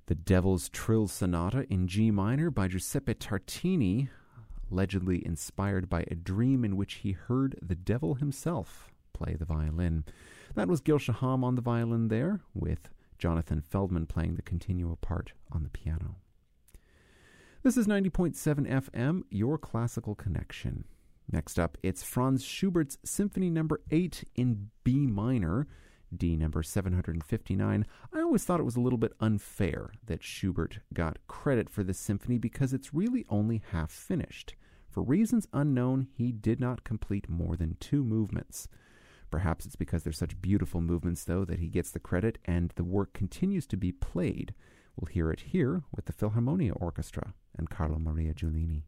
The Devil's Trill Sonata in G minor by Giuseppe Tartini, allegedly inspired by a dream in which he heard the devil himself play the violin. That was Gil Shaham on the violin there, with Jonathan Feldman playing the continuo part on the piano. This is 90.7 FM, your classical connection. Next up, it's Franz Schubert's Symphony No. 8 in B minor, D number 759. I always thought it was a little bit unfair that Schubert got credit for this symphony because it's really only half finished. For reasons unknown, he did not complete more than 2 movements. Perhaps it's because they're such beautiful movements, though, that he gets the credit, and the work continues to be played. We'll hear it here with the Philharmonia Orchestra and Carlo Maria Giulini.